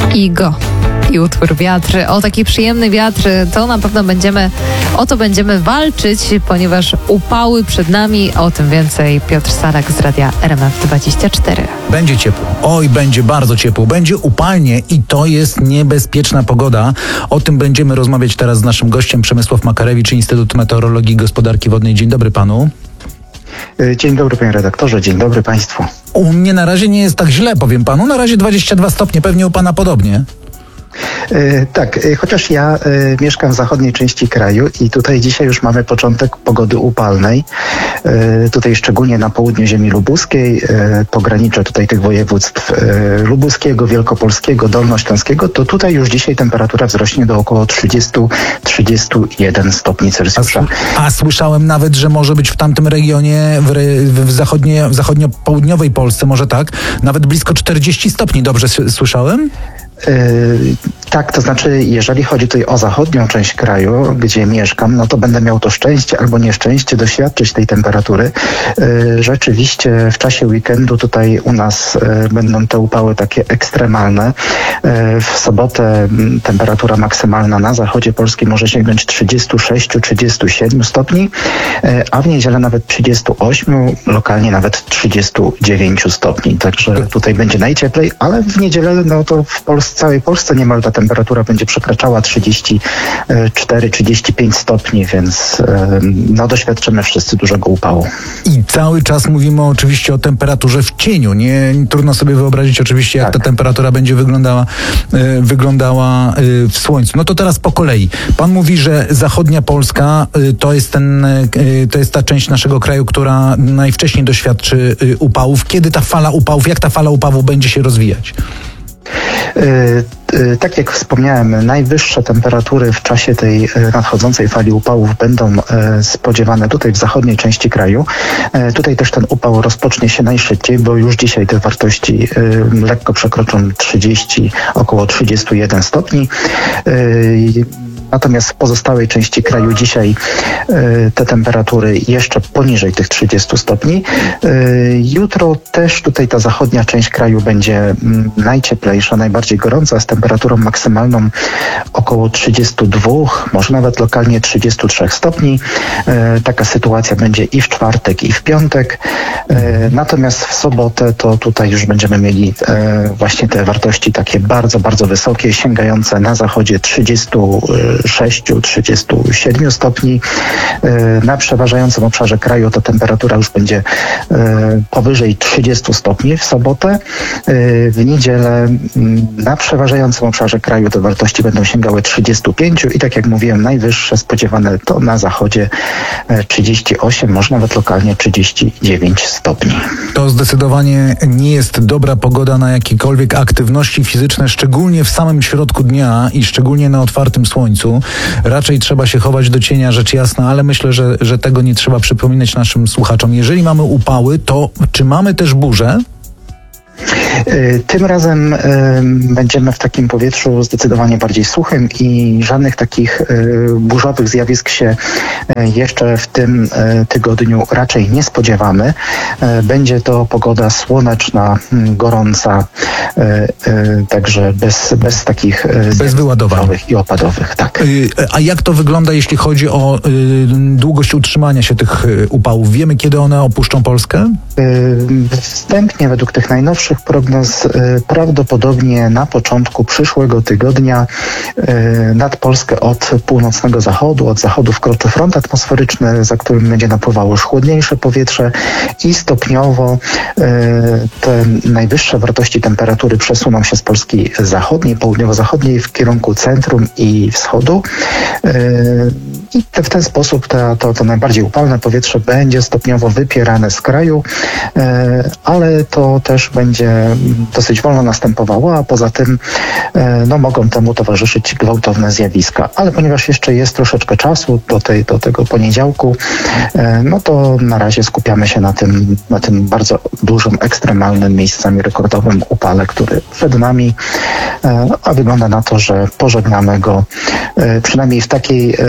I utwór Wiatr. O taki przyjemny wiatr to na pewno będziemy walczyć, ponieważ upały przed nami. O tym więcej Piotr Salak z Radia RMF24. Będzie ciepło. Oj, będzie bardzo ciepło. Będzie upalnie i to jest niebezpieczna pogoda. O tym będziemy rozmawiać teraz z naszym gościem Przemysław Makarewicz, Instytut Meteorologii i Gospodarki Wodnej. Dzień dobry panu. Dzień dobry panie redaktorze, dzień dobry państwu. U mnie na razie nie jest tak źle, powiem panu. Na razie 22 stopnie, pewnie u pana podobnie. Tak, chociaż ja mieszkam w zachodniej części kraju i tutaj dzisiaj już mamy początek pogody upalnej. Tutaj szczególnie na południu ziemi lubuskiej, pogranicze tutaj tych województw lubuskiego, wielkopolskiego, dolnośląskiego, to tutaj już dzisiaj temperatura wzrośnie do około 30-31 stopni Celsjusza. A słyszałem nawet, że może być w tamtym regionie, w zachodnio-południowej Polsce, może tak, nawet blisko 40 stopni. Dobrze słyszałem? Tak, to znaczy, jeżeli chodzi tutaj o zachodnią część kraju, gdzie mieszkam, no to będę miał to szczęście albo nieszczęście doświadczyć tej temperatury. Rzeczywiście w czasie weekendu tutaj u nas będą te upały takie ekstremalne. W sobotę temperatura maksymalna na zachodzie Polski może sięgnąć 36-37 stopni, a w niedzielę nawet 38, lokalnie nawet 39 stopni. Także tutaj będzie najcieplej, ale w niedzielę no to w całej Polsce niemal ta temperatura będzie przekraczała 34-35 stopni, więc no doświadczymy wszyscy dużego upału. I cały czas mówimy oczywiście o temperaturze w cieniu. Nie trudno sobie wyobrazić oczywiście, jak ta temperatura będzie wyglądała w słońcu. No to teraz po kolei. Pan mówi, że zachodnia Polska to jest ta część naszego kraju, która najwcześniej doświadczy upałów. Kiedy ta fala upałów, jak ta fala upałów będzie się rozwijać? Tak jak wspomniałem, najwyższe temperatury w czasie tej nadchodzącej fali upałów będą spodziewane tutaj w zachodniej części kraju. Tutaj też ten upał rozpocznie się najszybciej, bo już dzisiaj te wartości lekko przekroczą 30, około 31 stopni. Natomiast w pozostałej części kraju dzisiaj te temperatury jeszcze poniżej tych 30 stopni. Jutro też tutaj ta zachodnia część kraju będzie najcieplejsza, najbardziej gorąca, z temperaturą maksymalną około 32, może nawet lokalnie 33 stopni. Taka sytuacja będzie i w czwartek, i w piątek. Natomiast w sobotę to tutaj już będziemy mieli właśnie te wartości takie bardzo, bardzo wysokie, sięgające na zachodzie 36-37 stopni. Na przeważającym obszarze kraju to temperatura już będzie powyżej 30 stopni w sobotę. W niedzielę na przeważającym obszarze kraju te wartości będą sięgały 35 i tak jak mówiłem, najwyższe spodziewane to na zachodzie 38, może nawet lokalnie 39 stopni. To zdecydowanie nie jest dobra pogoda na jakiekolwiek aktywności fizyczne, szczególnie w samym środku dnia i szczególnie na otwartym słońcu. Raczej trzeba się chować do cienia, rzecz jasna, ale myślę, że tego nie trzeba przypominać naszym słuchaczom. Jeżeli mamy upały, to czy mamy też burze? Tym razem będziemy w takim powietrzu zdecydowanie bardziej suchym i żadnych takich burzowych zjawisk się jeszcze w tym tygodniu raczej nie spodziewamy. Będzie to pogoda słoneczna, gorąca, także bez takich bez wyładowań i opadowych. Tak. A jak to wygląda, jeśli chodzi o długość utrzymania się tych upałów? Wiemy, kiedy one opuszczą Polskę? Wstępnie według tych najnowszych prognoz prawdopodobnie na początku przyszłego tygodnia nad Polskę od północnego zachodu, od zachodu wkroczy front atmosferyczny, za którym będzie napływało już chłodniejsze powietrze i stopniowo te najwyższe wartości temperatury przesuną się z Polski zachodniej, południowo-zachodniej w kierunku centrum i wschodu. I w ten sposób to najbardziej upalne powietrze będzie stopniowo wypierane z kraju, ale to też będzie dosyć wolno następowało, a poza tym mogą temu towarzyszyć gwałtowne zjawiska. Ale ponieważ jeszcze jest troszeczkę czasu do tego poniedziałku, no to na razie skupiamy się na tym bardzo dużym, ekstremalnym, miejscami rekordowym upale, który przed nami, a wygląda na to, że pożegnamy go przynajmniej w takiej formie,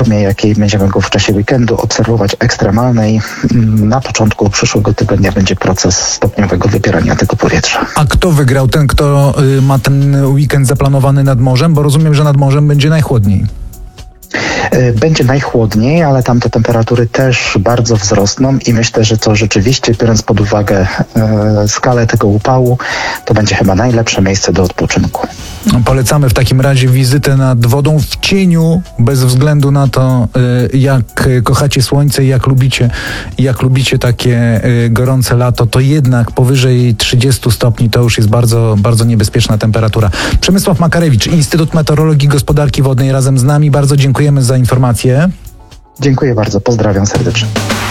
formie, jakiej będziemy go w czasie weekendu obserwować, ekstremalnej. Na początku przyszłego tygodnia będzie proces stopniowego wypierania tego powietrza. A kto wygrał? Ten, kto ma ten weekend zaplanowany nad morzem? Bo rozumiem, że nad morzem będzie najchłodniej. Będzie najchłodniej, ale tam te temperatury też bardzo wzrosną i myślę, że to rzeczywiście, biorąc pod uwagę skalę tego upału, to będzie chyba najlepsze miejsce do odpoczynku. Polecamy w takim razie wizytę nad wodą w cieniu, bez względu na to, jak kochacie słońce i jak lubicie takie gorące lato, to jednak powyżej 30 stopni to już jest bardzo, bardzo niebezpieczna temperatura. Przemysław Makarewicz, Instytut Meteorologii i Gospodarki Wodnej razem z nami. Bardzo dziękujemy za informację. Dziękuję bardzo, pozdrawiam serdecznie.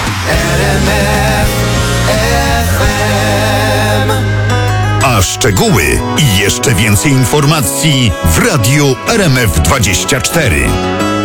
A szczegóły i jeszcze więcej informacji w Radiu RMF24.